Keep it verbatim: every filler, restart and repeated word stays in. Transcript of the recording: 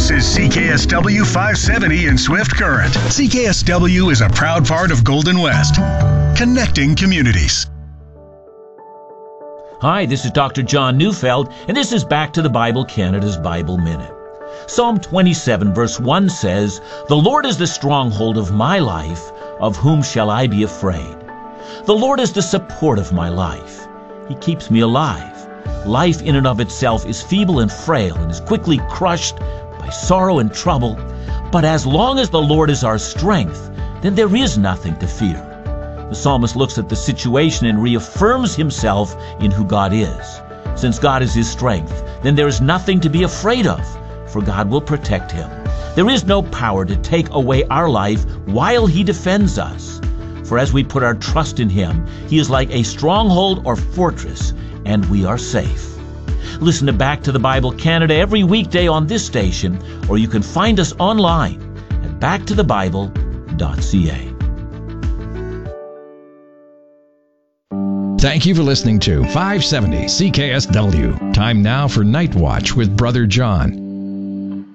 This is C K S W five seventy in Swift Current. C K S W is a proud part of Golden West, connecting communities. Hi, this is Doctor John Neufeld, and this is Back to the Bible Canada's Bible Minute. Psalm twenty-seven verse one says, "The Lord is the stronghold of my life, of whom shall I be afraid? The Lord is the support of my life. He keeps me alive. Life in and of itself is feeble and frail and is quickly crushed by sorrow and trouble. But as long as the Lord is our strength, then there is nothing to fear." The psalmist looks at the situation and reaffirms himself in who God is. Since God is his strength, then there is nothing to be afraid of, for God will protect him. There is no power to take away our life while he defends us. For as we put our trust in him, he is like a stronghold or fortress, and we are safe. Listen to Back to the Bible Canada every weekday on this station, or you can find us online at back to the bible dot c a. Thank you for listening to five seventy C K S W. Time now for Night Watch with Brother John.